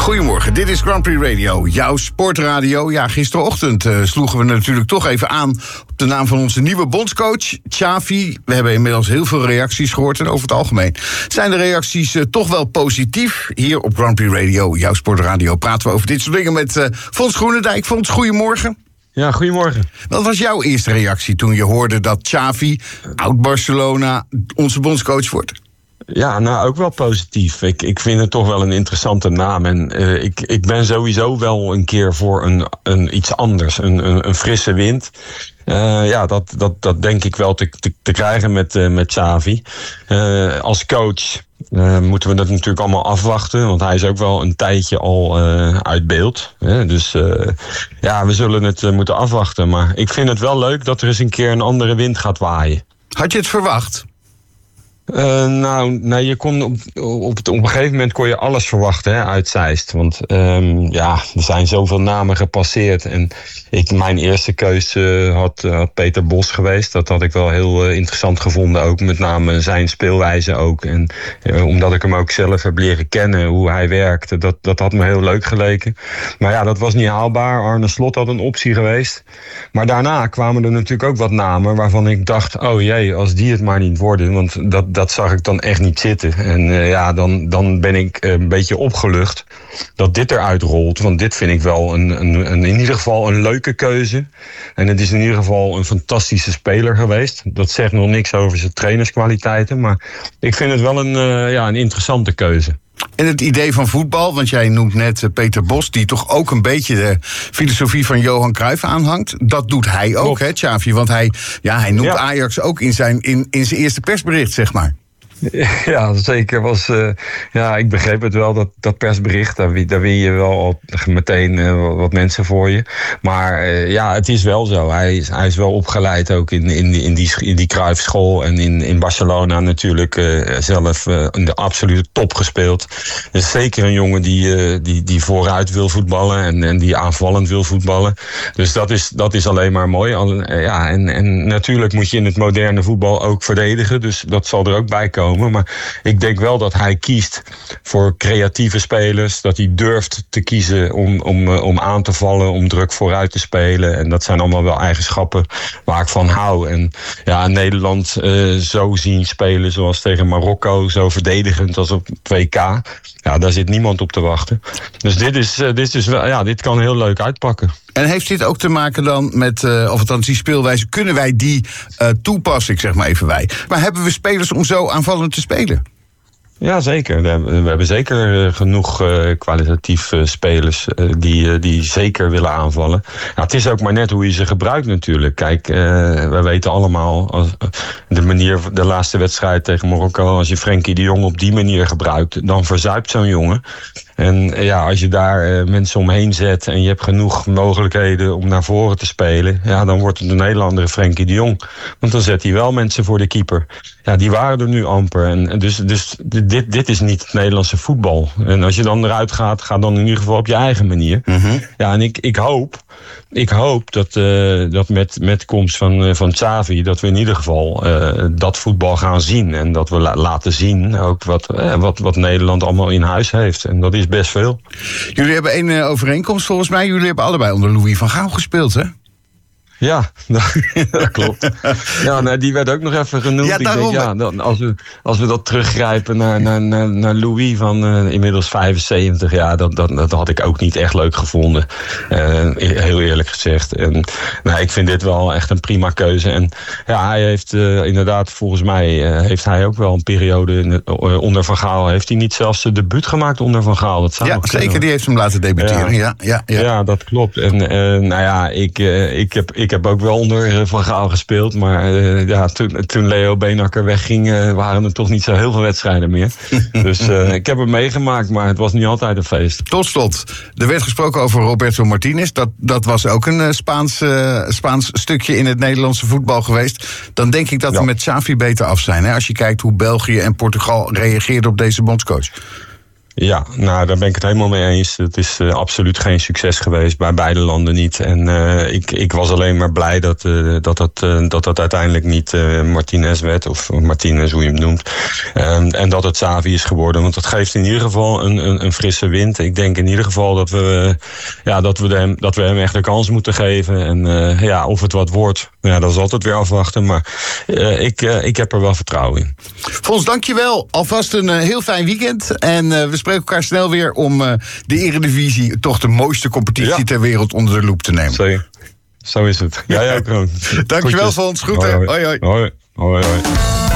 Goedemorgen, dit is Grand Prix Radio, jouw sportradio. Ja, gisterochtend sloegen we natuurlijk toch even aan op de naam van onze nieuwe bondscoach, Xavi. We hebben inmiddels heel veel reacties gehoord en over het algemeen zijn de reacties toch wel positief. Hier op Grand Prix Radio, jouw sportradio, praten we over dit soort dingen met Fons Groenendijk. Fons, goedemorgen. Ja, goedemorgen. Wat was jouw eerste reactie toen je hoorde dat Xavi, oud-Barcelona, onze bondscoach wordt? Ja, nou, ook wel positief. Ik vind het toch wel een interessante naam. En ik ben sowieso wel een keer voor een iets anders. Een frisse wind. Dat denk ik wel te krijgen met Xavi. Als coach moeten we dat natuurlijk allemaal afwachten. Want hij is ook wel een tijdje al uit beeld. Dus we zullen het moeten afwachten. Maar ik vind het wel leuk dat er eens een keer een andere wind gaat waaien. Had je het verwacht? Je kon op een gegeven moment kon je alles verwachten uit Zeist. Want er zijn zoveel namen gepasseerd. En mijn eerste keuze had Peter Bos geweest. Dat had ik wel heel interessant gevonden. Ook met name zijn speelwijze ook. En omdat ik hem ook zelf heb leren kennen, hoe hij werkte. Dat had me heel leuk geleken. Maar ja, dat was niet haalbaar. Arne Slot had een optie geweest. Maar daarna kwamen er natuurlijk ook wat namen waarvan ik dacht, oh jee, als die het maar niet worden. Want dat zag ik dan echt niet zitten. En dan ben ik een beetje opgelucht dat dit eruit rolt. Want dit vind ik wel in ieder geval een leuke keuze. En het is in ieder geval een fantastische speler geweest. Dat zegt nog niks over zijn trainerskwaliteiten. Maar ik vind het wel een interessante keuze. En het idee van voetbal, want jij noemt net Peter Bos, die toch ook een beetje de filosofie van Johan Cruijff aanhangt. Dat doet hij ook, hè, Xavi? Want hij noemt Ajax ook in zijn eerste persbericht, zeg maar. Ja, zeker. Ik begreep het wel, dat persbericht. Daar win je wel al meteen wat mensen voor je. Maar het is wel zo. Hij is wel opgeleid ook in die Cruijffschool. En in Barcelona natuurlijk zelf in de absolute top gespeeld. Dus zeker een jongen die vooruit wil voetballen. En die aanvallend wil voetballen. Dus dat is alleen maar mooi. En natuurlijk moet je in het moderne voetbal ook verdedigen. Dus dat zal er ook bij komen. Maar ik denk wel dat hij kiest voor creatieve spelers. Dat hij durft te kiezen om aan te vallen, om druk vooruit te spelen. En dat zijn allemaal wel eigenschappen waar ik van hou. En Nederland zo zien spelen zoals tegen Marokko, zo verdedigend als op 2K. Ja, daar zit niemand op te wachten. Dus dit kan heel leuk uitpakken. En heeft dit ook te maken dan met, of althans die speelwijze, kunnen wij die toepassen, ik zeg maar even wij. Maar hebben we spelers om zo aanvallend te spelen? Ja, zeker. We hebben zeker genoeg kwalitatief spelers die zeker willen aanvallen. Nou, het is ook maar net hoe je ze gebruikt natuurlijk. Kijk, we weten allemaal, de laatste wedstrijd tegen Marokko, als je Frenkie de Jong op die manier gebruikt, dan verzuipt zo'n jongen. En als je daar mensen omheen zet en je hebt genoeg mogelijkheden om naar voren te spelen, dan wordt het een hele andere Frenkie de Jong. Want dan zet hij wel mensen voor de keeper. Ja, die waren er nu amper. En dus dit is niet het Nederlandse voetbal. En als je dan eruit gaat, ga dan in ieder geval op je eigen manier. Mm-hmm. Ja, en ik hoop dat met komst van Xavi, dat we in ieder geval dat voetbal gaan zien. En dat we laten zien ook wat Nederland allemaal in huis heeft. En dat is best veel. Jullie hebben één overeenkomst volgens mij. Jullie hebben allebei onder Louis van Gaal gespeeld, hè? Ja, dat klopt. Die werd ook nog even genoemd. Ja, ik denk, als we dat teruggrijpen naar Louis van inmiddels 75... dat had ik ook niet echt leuk gevonden. Heel eerlijk gezegd. En ik vind dit wel echt een prima keuze. En hij heeft inderdaad, volgens mij heeft hij ook wel een periode onder Van Gaal. Heeft hij niet zelfs zijn debuut gemaakt onder Van Gaal? Dat zou zeker, kunnen. Die heeft hem laten debuteren. Ja, dat klopt. En ik heb ook wel onder Van Gaal gespeeld. Maar toen Leo Beenhakker wegging, waren er toch niet zo heel veel wedstrijden meer. Dus ik heb hem meegemaakt, maar het was niet altijd een feest. Tot slot, er werd gesproken over Roberto Martinez. Dat was ook een Spaans stukje in het Nederlandse voetbal geweest. Dan denk ik dat we met Xavi beter af zijn. Hè? Als je kijkt hoe België en Portugal reageerden op deze bondscoach. Ja, nou, daar ben ik het helemaal mee eens. Het is absoluut geen succes geweest, bij beide landen niet. En ik was alleen maar blij dat uiteindelijk niet Martinez werd, of Martinez, hoe je hem noemt. En dat het Xavi is geworden. Want dat geeft in ieder geval een frisse wind. Ik denk in ieder geval dat we hem echt de kans moeten geven. En of het wat wordt, dat is altijd weer afwachten. Maar ik heb er wel vertrouwen in. Fons, dankjewel. Alvast een heel fijn weekend. En we spreken elkaar snel weer om de Eredivisie, toch de mooiste competitie ter wereld, onder de loep te nemen. Zo is het. Jij ook. Dankjewel, Fons. Goed, hè? Hoi, hoi. Hoi, hoi, hoi.